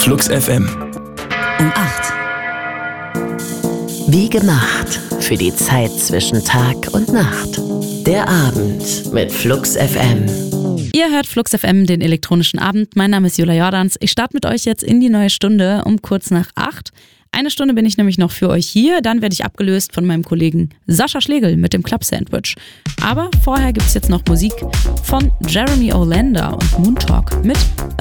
Flux FM. Um 8. Wie gemacht für die Zeit zwischen Tag und Nacht. Der Abend mit Flux FM. Ihr hört Flux FM, den elektronischen Abend. Mein Name ist Jula Jordans. Ich starte mit euch jetzt in die neue Stunde um kurz nach 8. Eine Stunde bin ich nämlich noch für euch hier. Dann werde ich abgelöst von meinem Kollegen Sascha Schlegel mit dem Club Sandwich. Aber vorher gibt es jetzt noch Musik von Jeremy Olander und Moon Talk mit